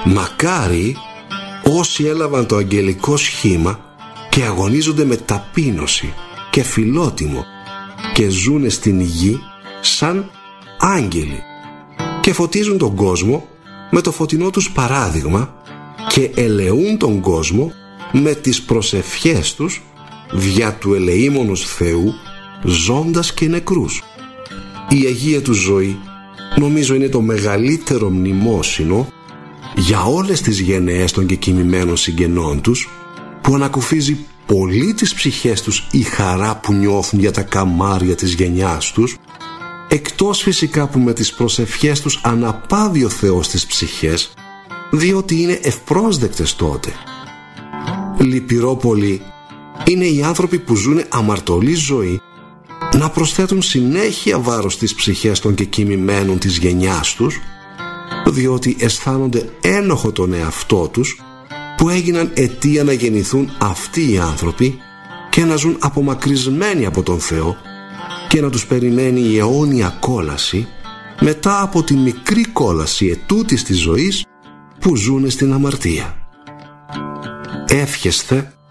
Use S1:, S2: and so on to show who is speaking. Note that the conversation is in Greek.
S1: Μακάρι όσοι έλαβαν το αγγελικό σχήμα και αγωνίζονται με ταπείνωση και φιλότιμο και ζουνε στην γη σαν άγγελοι και φωτίζουν τον κόσμο με το φωτεινό τους παράδειγμα και ελεούν τον κόσμο με τις προσευχές τους δια του ελεήμονος Θεού ζώντας και νεκρούς. Η Αγία του ζωή νομίζω είναι το μεγαλύτερο μνημόσυνο για όλες τις γενναίες των κεκοιμημένων συγγενών τους, που ανακουφίζει πολύ τις ψυχές τους η χαρά που νιώθουν για τα καμάρια της γενιάς τους, εκτός φυσικά που με τις προσευχές τους αναπαύει ο Θεός τις ψυχές, διότι είναι ευπρόσδεκτες τότε. Λυπηρό πολύ είναι οι άνθρωποι που ζουν αμαρτωλή ζωή να προσθέτουν συνέχεια βάρος στις ψυχές των κεκοιμημένων της γενιάς τους, διότι αισθάνονται ένοχο τον εαυτό τους που έγιναν αιτία να γεννηθούν αυτοί οι άνθρωποι και να ζουν απομακρυσμένοι από τον Θεό και να τους περιμένει η αιώνια κόλαση μετά από τη μικρή κόλαση ετούτης της ζωής που ζουνε στην αμαρτία. Εύχεσθε